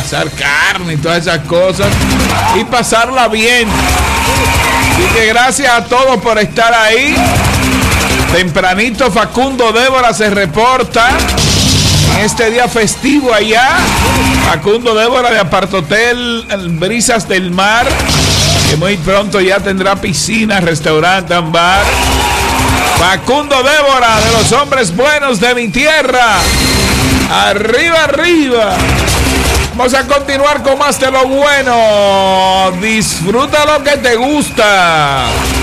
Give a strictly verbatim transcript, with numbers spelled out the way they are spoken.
asar carne y todas esas cosas y pasarla bien. Así que gracias a todos por estar ahí. Tempranito Facundo Débora se reporta en este día festivo allá. Facundo Débora de Apartotel Brisas del Mar, que muy pronto ya tendrá piscina, restaurante, bar. Facundo Débora, de los hombres buenos de mi tierra. Arriba, arriba. Vamos a continuar con más de lo bueno. Disfruta lo que te gusta.